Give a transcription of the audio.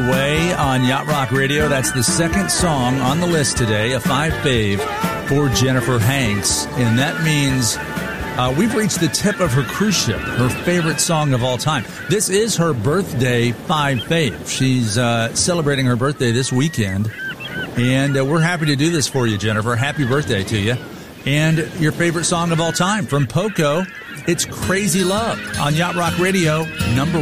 Way on Yacht Rock Radio. That's the second song on the list today, a 5 fave for Jennifer Hanks. And that means we've reached the tip of her cruise ship, her favorite song of all time. This is her birthday 5 fave. She's celebrating her birthday this weekend. And we're happy to do this for you, Jennifer. Happy birthday to you. And your favorite song of all time from Poco, it's Crazy Love on Yacht Rock Radio, number